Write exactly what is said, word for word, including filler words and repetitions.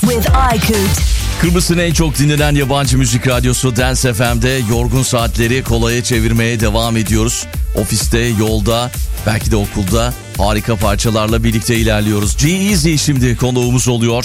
with Aykut. Kıbrıs'ın en çok dinlenen yabancı müzik radyosu Dance F M'de yorgun saatleri kolaya çevirmeye devam ediyoruz. Ofiste, yolda, belki de okulda harika parçalarla birlikte ilerliyoruz. G-Eazy şimdi konuğumuz oluyor.